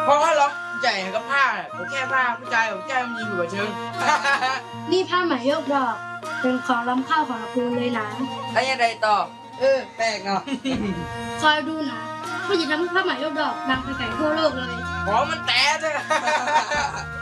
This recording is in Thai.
เพราะว่าล็อกใหญ่กับผ้าผมแค่ผ้าผู้ชายผมแค่มีหัวเชิงนี่ผ้าไหมยกดอก เป็นของล้ำค่าของละปูนเลยนะแล้วยังไงต่อแปลกเนาะคอยดูนะพ่อจะทำให้ผ้าไหมยกดอกดังไปไกลทั่วโลกเลยขอมันแตะเลย